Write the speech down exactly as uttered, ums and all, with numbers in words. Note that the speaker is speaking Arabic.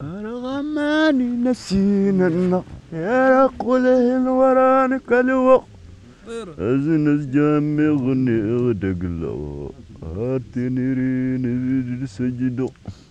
رغماني نسينا النار يا رقله الورانك الوقت أزنز جامي غني غدق لو هاتني رين سجدو